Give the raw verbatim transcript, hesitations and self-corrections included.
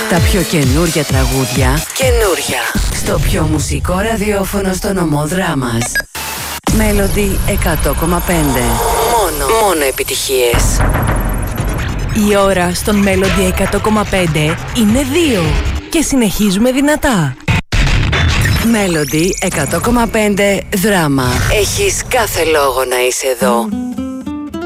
Τα πιο καινούρια τραγούδια. Καινούρια. Στο πιο μουσικό ραδιόφωνο στο νομό Δράμας. Melody εκατό κόμμα πέντε. Μόνο, μόνο επιτυχίες. Η ώρα στον Melody εκατό κόμμα πέντε είναι δύο. Και συνεχίζουμε δυνατά. Melody εκατό κόμμα πέντε Δράμα. Έχεις κάθε λόγο να είσαι εδώ.